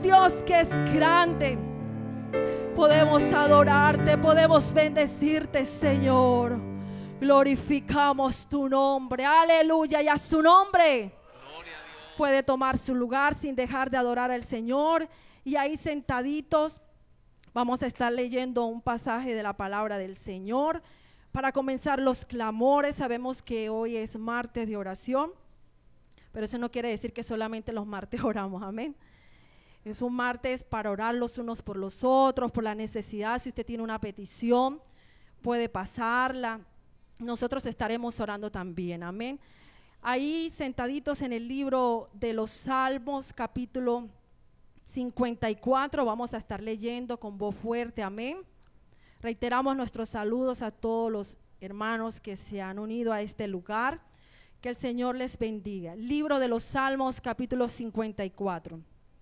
Dios que es grande. Podemos adorarte, podemos bendecirte, Señor. Glorificamos tu nombre, aleluya, y a su nombre. Puede tomar su lugar sin dejar de adorar al Señor. Y ahí sentaditos vamos a estar leyendo un pasaje de la palabra del Señor. Para comenzar los clamores, sabemos que hoy es martes de oración, pero eso no quiere decir que solamente los martes oramos, amén. Es un martes para orar los unos por los otros, por la necesidad. Si usted tiene una petición, puede pasarla. Nosotros estaremos orando también, amén. Ahí sentaditos en el libro de los Salmos, capítulo 54, vamos a estar leyendo con voz fuerte, amén. Reiteramos nuestros saludos a todos los hermanos que se han unido a este lugar. Que el Señor les bendiga. Libro de los Salmos, capítulo 54.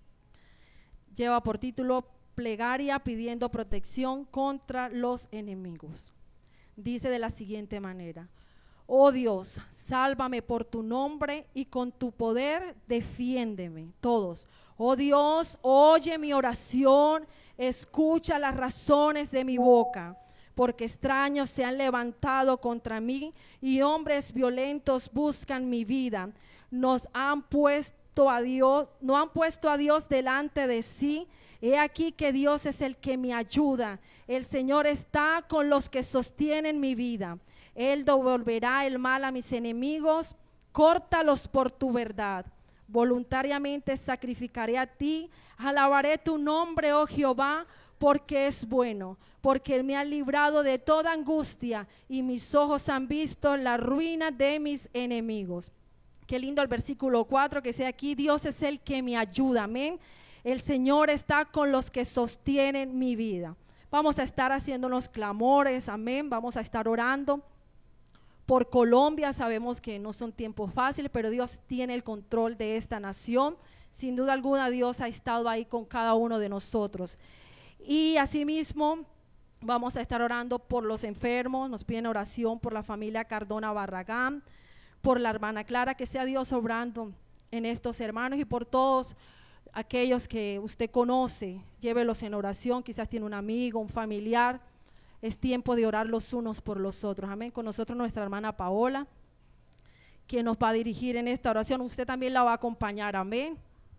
Lleva por título Plegaria pidiendo protección contra los enemigos. Dice de la siguiente manera: oh Dios, sálvame por tu nombre y con tu poder defiéndeme. Todos. Oh Dios, oye mi oración, escucha las razones de mi boca, porque extraños se han levantado contra mí y hombres violentos buscan mi vida. No han puesto a Dios delante de sí. He aquí que Dios es el que me ayuda. El Señor está con los que sostienen mi vida. Él devolverá el mal a mis enemigos, córtalos por tu verdad. Voluntariamente sacrificaré a ti, alabaré tu nombre, oh Jehová, porque es bueno, porque Él me ha librado de toda angustia y mis ojos han visto la ruina de mis enemigos. Qué lindo el versículo 4 que dice aquí: Dios es el que me ayuda, amén. El Señor está con los que sostienen mi vida. Vamos a estar haciendo unos clamores, amén. Vamos a estar orando por Colombia. Sabemos que no son tiempos fáciles, pero Dios tiene el control de esta nación. Sin duda alguna Dios ha estado ahí con cada uno de nosotros. Y asimismo vamos a estar orando por los enfermos. Nos piden oración por la familia Cardona Barragán, por la hermana Clara, que sea Dios obrando en estos hermanos, y por todos aquellos que usted conoce, llévelos en oración. Quizás tiene un amigo, un familiar. Es tiempo de orar los unos por los otros, amén. Con nosotros nuestra hermana Paola, quien nos va a dirigir en esta oración. Usted también la va a acompañar, amén.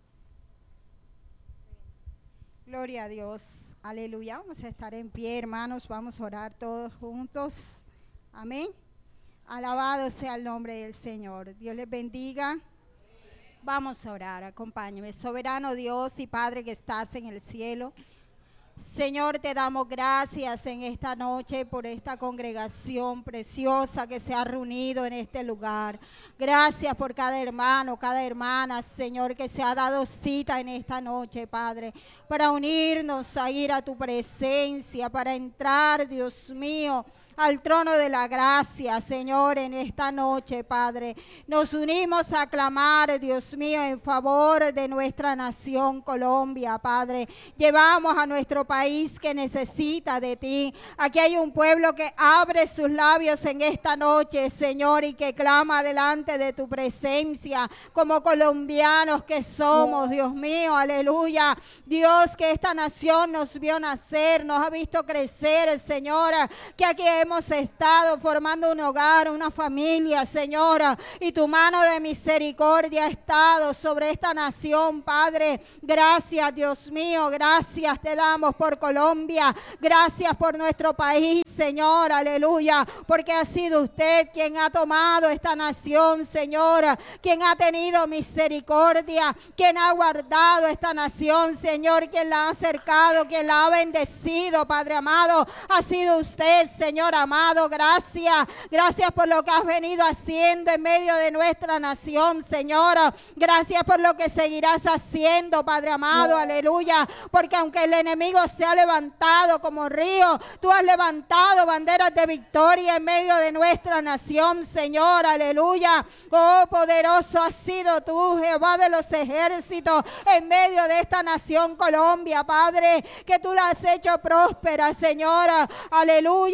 Gloria a Dios, aleluya. Vamos a estar en pie, hermanos, vamos a orar todos juntos, amén. Alabado sea el nombre del Señor. Dios les bendiga. Vamos a orar, acompáñame. Soberano Dios y Padre que estás en el cielo, Señor, te damos gracias en esta noche por esta congregación preciosa que se ha reunido en este lugar. Gracias por cada hermano, cada hermana, Señor, que se ha dado cita en esta noche, Padre, para unirnos a ir a tu presencia, para entrar, Dios mío, al trono de la gracia, Señor, en esta noche, Padre. Nos unimos a clamar, Dios mío, en favor de nuestra nación Colombia, Padre. Llevamos a nuestro país que necesita de ti. Aquí hay un pueblo que abre sus labios en esta noche, Señor, y que clama delante de tu presencia como colombianos que somos, Dios mío, aleluya. Dios, que esta nación nos vio nacer, nos ha visto crecer, Señor, que aquí hemos estado formando un hogar, una familia, Señora, y tu mano de misericordia ha estado sobre esta nación, Padre. Gracias, Dios mío, gracias te damos por Colombia, gracias por nuestro país, Señor, aleluya, porque ha sido usted quien ha tomado esta nación, Señora, quien ha tenido misericordia, quien ha guardado esta nación, Señor, quien la ha acercado, quien la ha bendecido, Padre amado, ha sido usted, Señor amado. Gracias, gracias por lo que has venido haciendo en medio de nuestra nación, Señor. Gracias por lo que seguirás haciendo, Padre amado, aleluya, porque aunque el enemigo se ha levantado como río, tú has levantado banderas de victoria en medio de nuestra nación, Señor, aleluya. Oh, poderoso has sido tú, Jehová de los ejércitos, en medio de esta nación Colombia, Padre, que tú la has hecho próspera, Señor, aleluya, Dios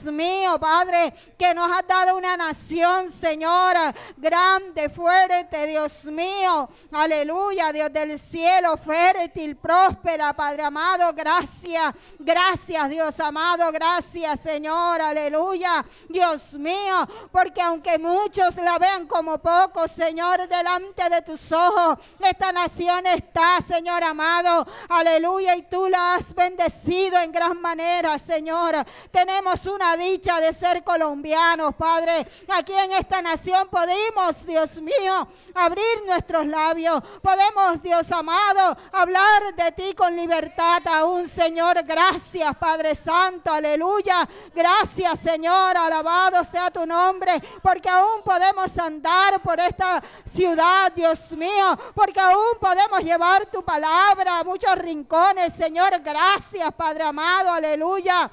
Dios mío, Padre, que nos has dado una nación, Señor, grande, fuerte, Dios mío, aleluya, Dios del cielo, fértil, próspera, Padre amado, gracias, gracias, Dios amado, gracias, Señor, aleluya, Dios mío, porque aunque muchos la vean como poco, Señor, delante de tus ojos, esta nación está, Señor amado, aleluya, y tú la has bendecido en gran manera, Señor. Tenemos una dicha de ser colombianos, Padre. Aquí en esta nación podemos, Dios mío, abrir nuestros labios. Podemos, Dios amado, hablar de ti con libertad aún, Señor. Gracias, Padre Santo, aleluya. Gracias, Señor, alabado sea tu nombre, porque aún podemos andar por esta ciudad, Dios mío, porque aún podemos llevar tu palabra a muchos rincones, Señor. Gracias, Padre amado, aleluya.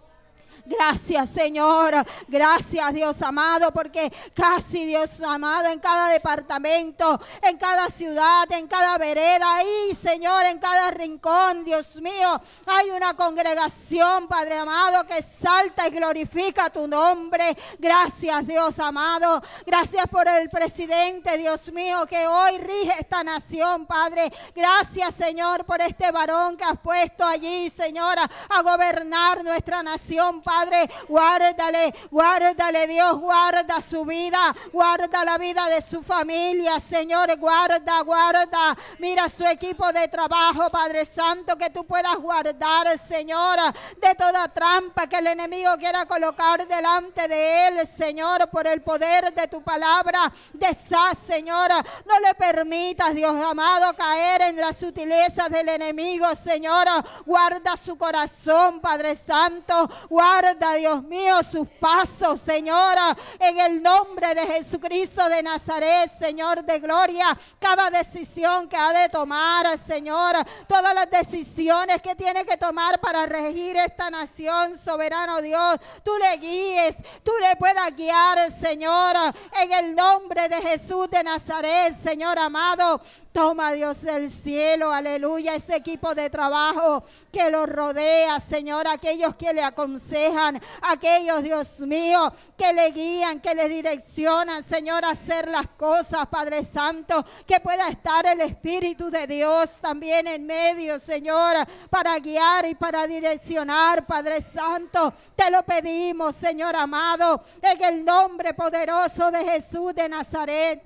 Gracias, Señor, gracias, Dios amado, porque casi, Dios amado, en cada departamento, en cada ciudad, en cada vereda, ahí, Señor, en cada rincón, Dios mío, hay una congregación, Padre amado, que exalta y glorifica tu nombre. Gracias, Dios amado, gracias por el presidente, Dios mío, que hoy rige esta nación, Padre. Gracias, Señor, por este varón que has puesto allí, Señor, a gobernar nuestra nación, Padre. Guárdale, guárdale, Dios, guarda su vida, guarda la vida de su familia, Señor, guarda, guarda, mira su equipo de trabajo, Padre Santo, que tú puedas guardar, Señor, de toda trampa que el enemigo quiera colocar delante de él, Señor, por el poder de tu palabra, deshaz, Señor, no le permitas, Dios amado, caer en las sutilezas del enemigo, Señor, guarda su corazón, Padre Santo, guarda, Dios mío, sus pasos, Señor, en el nombre de Jesucristo de Nazaret, Señor de gloria, cada decisión que ha de tomar, Señor, todas las decisiones que tiene que tomar para regir esta nación, soberano Dios, tú le guíes, tú le puedas guiar, Señor, en el nombre de Jesús de Nazaret, Señor amado. Toma, Dios del cielo, aleluya, ese equipo de trabajo que lo rodea, Señor, aquellos que le aconsejan, aquellos, Dios mío, que le guían, que le direccionan, Señor, a hacer las cosas, Padre Santo, que pueda estar el Espíritu de Dios también en medio, Señor, para guiar y para direccionar, Padre Santo. Te lo pedimos, Señor amado, en el nombre poderoso de Jesús de Nazaret.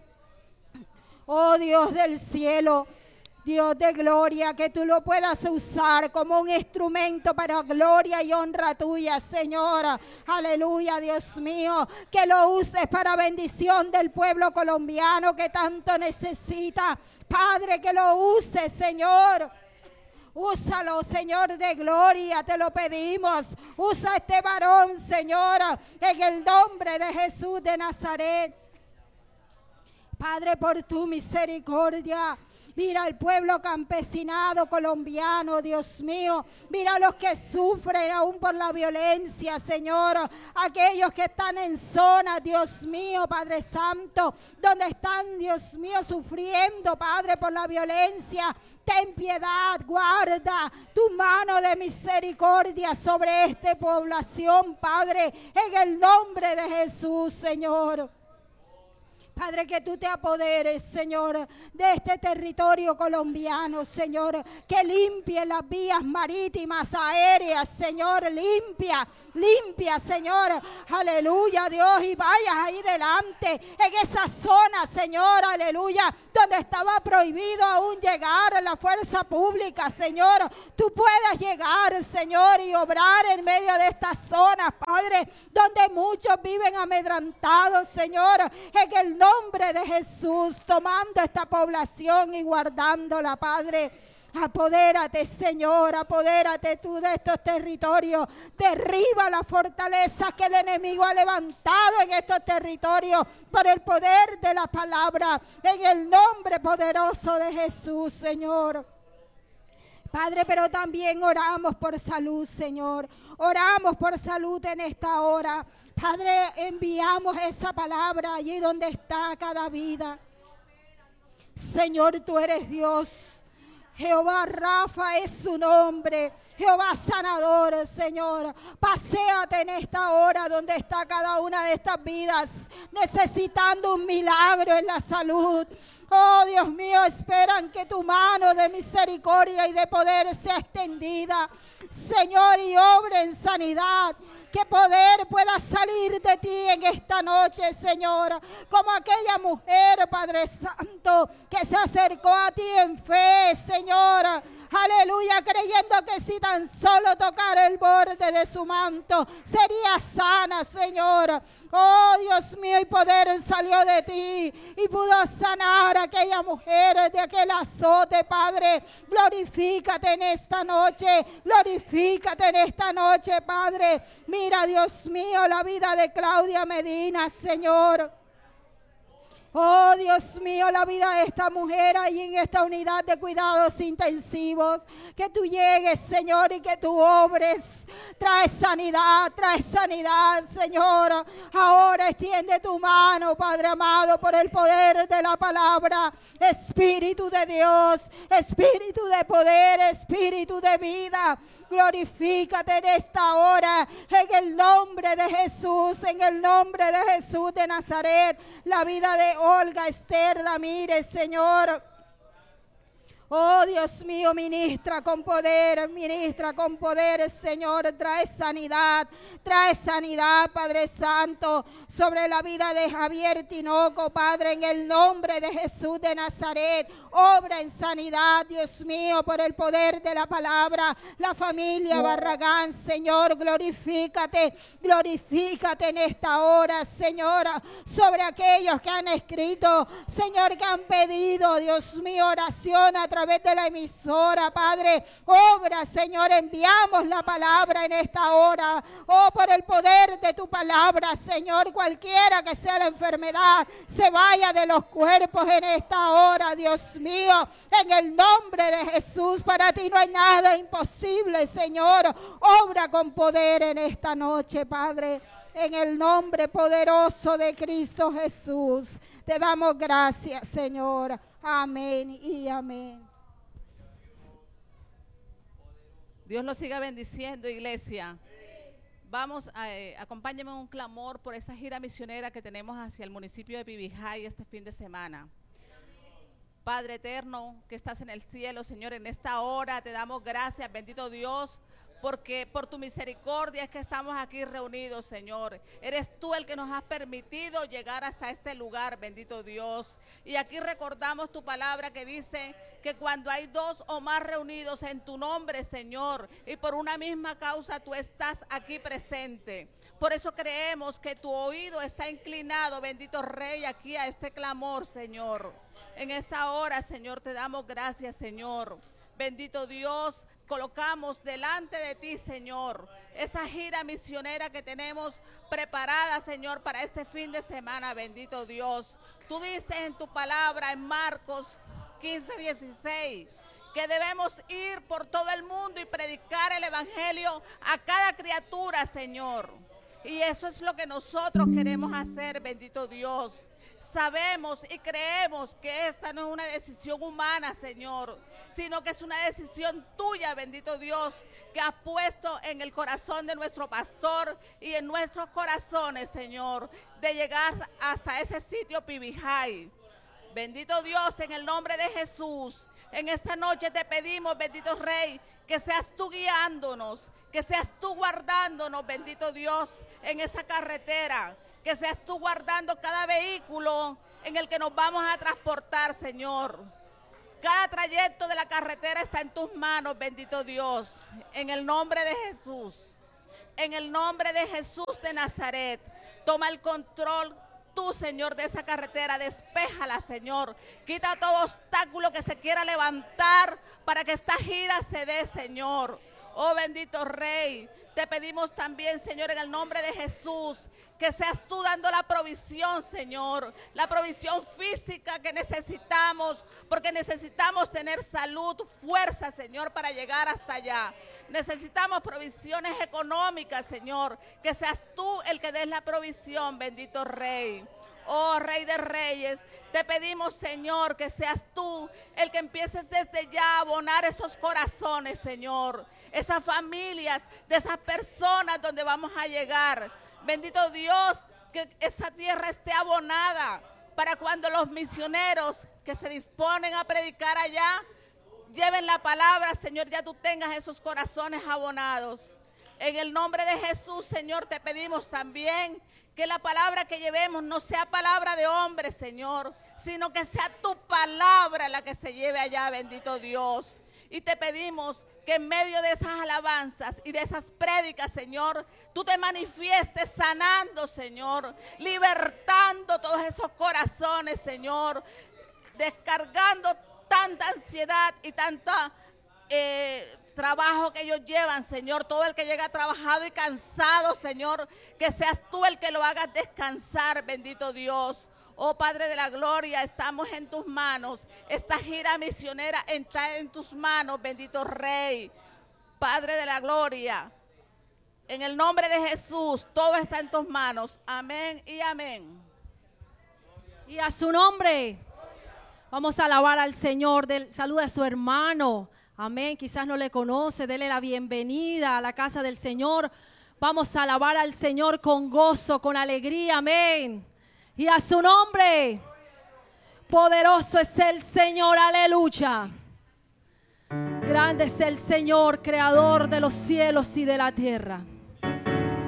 Oh Dios del cielo, Dios de gloria, que tú lo puedas usar como un instrumento para gloria y honra tuya, Señor. Aleluya, Dios mío, que lo uses para bendición del pueblo colombiano que tanto necesita. Padre, que lo uses, Señor. Úsalo, Señor de gloria, te lo pedimos. Usa este varón, Señor, en el nombre de Jesús de Nazaret. Padre, por tu misericordia, mira al pueblo campesinado colombiano, Dios mío. Mira a los que sufren aún por la violencia, Señor. Aquellos que están en zonas, Dios mío, Padre Santo, donde están, Dios mío, sufriendo, Padre, por la violencia. Ten piedad, guarda tu mano de misericordia sobre esta población, Padre, en el nombre de Jesús, Señor. Padre, que tú te apoderes, Señor, de este territorio colombiano, Señor, que limpie las vías marítimas, aéreas, Señor, limpia, limpia, Señor, aleluya, Dios, y vayas ahí delante, en esa zona, Señor, aleluya, donde estaba prohibido aún llegar a la fuerza pública, Señor, tú puedas llegar, Señor, y obrar en medio de estas zonas, Padre, donde muchos viven amedrantados, Señor, en el nombre de Jesús, tomando esta población y guardándola, Padre. Apodérate, Señor, apodérate tú de estos territorios. Derriba la fortaleza que el enemigo ha levantado en estos territorios por el poder de la palabra, en el nombre poderoso de Jesús, Señor. Padre, pero también oramos por salud, Señor. Oramos por salud en esta hora. Padre, enviamos esa palabra allí donde está cada vida. Señor, tú eres Dios. Jehová Rafa es su nombre. Jehová sanador, Señor. Paséate en esta hora donde está cada una de estas vidas necesitando un milagro en la salud. Oh Dios mío, esperan que tu mano de misericordia y de poder sea extendida, Señor, y obre en sanidad. Que poder pueda salir de ti en esta noche, Señor, como aquella mujer, Padre Santo, que se acercó a ti en fe, Señor. Aleluya, creyendo que si tan solo tocara el borde de su manto, sería sana, Señor. Oh Dios mío, y poder salió de ti y pudo sanar a aquella mujer de aquel azote, Padre. Glorifícate en esta noche, glorifícate en esta noche, Padre. Mira, Dios mío, la vida de Claudia Medina, Señor. Oh Dios mío, la vida de esta mujer ahí en esta unidad de cuidados intensivos. Que tú llegues, Señor, y que tú obres. Trae sanidad, Señor. Ahora extiende tu mano, Padre amado, por el poder de la palabra. Espíritu de Dios, Espíritu de poder, Espíritu de vida. Glorifícate en esta hora, en el nombre de Jesús, en el nombre de Jesús de Nazaret. La vida de Olga Esther Ramírez, Señor. Oh Dios mío, ministra con poder, Señor. Trae sanidad, Padre Santo, sobre la vida de Javier Tinoco, Padre, en el nombre de Jesús de Nazaret. Obra en sanidad, Dios mío, por el poder de la palabra. La familia Barragán, Señor, glorifícate en esta hora, Señor, sobre aquellos que han escrito, Señor, que han pedido, Dios mío, oración a través de la emisora, Padre. Obra, Señor, enviamos la palabra en esta hora. Oh, por el poder de tu palabra, Señor, cualquiera que sea la enfermedad, se vaya de los cuerpos en esta hora, Dios mío, en el nombre de Jesús. Para ti no hay nada imposible, Señor. Obra con poder en esta noche, Padre, en el nombre poderoso de Cristo Jesús. Te damos gracias, Señor. Amén y amén. Dios los siga bendiciendo, iglesia. Vamos, acompáñenme en un clamor por esa gira misionera que tenemos hacia el municipio de Pibijay este fin de semana. Padre eterno, que estás en el cielo, Señor, en esta hora te damos gracias, bendito Dios, porque por tu misericordia es que estamos aquí reunidos, Señor. Eres tú el que nos has permitido llegar hasta este lugar, bendito Dios. Y aquí recordamos tu palabra que dice que cuando hay dos o más reunidos en tu nombre, Señor, y por una misma causa tú estás aquí presente. Por eso creemos que tu oído está inclinado, bendito Rey, aquí a este clamor, Señor. En esta hora, Señor, te damos gracias, Señor. Bendito Dios, colocamos delante de ti, Señor, esa gira misionera que tenemos preparada, Señor, para este fin de semana, bendito Dios. Tú dices en tu palabra, en Marcos 15:16, que debemos ir por todo el mundo y predicar el evangelio a cada criatura, Señor. Y eso es lo que nosotros queremos hacer, bendito Dios. Sabemos y creemos que esta no es una decisión humana, Señor, sino que es una decisión tuya, bendito Dios, que has puesto en el corazón de nuestro pastor y en nuestros corazones, Señor, de llegar hasta ese sitio Pibijay. Bendito Dios, en el nombre de Jesús, en esta noche te pedimos, bendito Rey, que seas tú guiándonos, que seas tú guardándonos, bendito Dios, en esa carretera. Que seas tú guardando cada vehículo en el que nos vamos a transportar, Señor. Cada trayecto de la carretera está en tus manos, bendito Dios. En el nombre de Jesús. En el nombre de Jesús de Nazaret. Toma el control tú, Señor, de esa carretera. Despéjala, Señor. Quita todo obstáculo que se quiera levantar para que esta gira se dé, Señor. Oh, bendito Rey. Te pedimos también, Señor, en el nombre de Jesús, que seas tú dando la provisión, Señor, la provisión física que necesitamos, porque necesitamos tener salud, fuerza, Señor, para llegar hasta allá. Necesitamos provisiones económicas, Señor, que seas tú el que des la provisión, bendito Rey. Oh Rey de Reyes, te pedimos, Señor, que seas tú el que empieces desde ya a abonar esos corazones, Señor. Esas familias, de esas personas donde vamos a llegar. Bendito Dios, que esa tierra esté abonada para cuando los misioneros que se disponen a predicar allá lleven la palabra, Señor, ya tú tengas esos corazones abonados. En el nombre de Jesús, Señor, te pedimos también que la palabra que llevemos no sea palabra de hombre, Señor, sino que sea tu palabra la que se lleve allá, bendito Dios. Y te pedimos que en medio de esas alabanzas y de esas prédicas, Señor, tú te manifiestes sanando, Señor, libertando todos esos corazones, Señor, descargando tanta ansiedad y tanta trabajo que ellos llevan, Señor. Todo el que llega trabajado y cansado, Señor, que seas tú el que lo hagas descansar, bendito Dios. Oh Padre de la gloria, estamos en tus manos. Esta gira misionera está en tus manos, bendito Rey. Padre de la gloria, en el nombre de Jesús, todo está en tus manos. Amén y amén. Y a su nombre. Vamos a alabar al Señor. Saluda a su hermano. Amén. Quizás no le conoce. Dele la bienvenida a la casa del Señor. Vamos a alabar al Señor con gozo, con alegría. Amén. Y a su nombre. Poderoso es el Señor. Aleluya. Grande es el Señor, creador de los cielos y de la tierra.